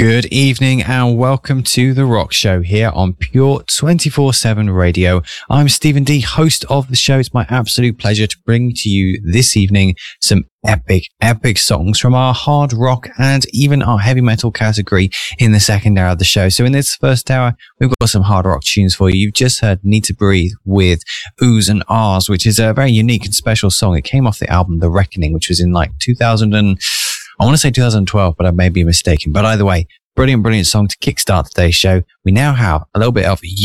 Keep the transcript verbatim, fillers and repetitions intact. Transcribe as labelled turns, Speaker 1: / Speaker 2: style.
Speaker 1: Good evening and welcome to The Rock Show here on Pure twenty-four seven Radio. I'm Stephen D, host of the show. It's my absolute pleasure to bring to you this evening some epic, epic songs from our hard rock and even our heavy metal category in the second hour of the show. So in this first hour, we've got some hard rock tunes for you. You've just heard Need to Breathe with Oohs and Ahs, which is a very unique and special song. It came off the album The Reckoning, which was in like two thousand and I want to say two thousand twelve, but I may be mistaken. But either way, brilliant, brilliant song to kickstart today's show. We now have a little bit of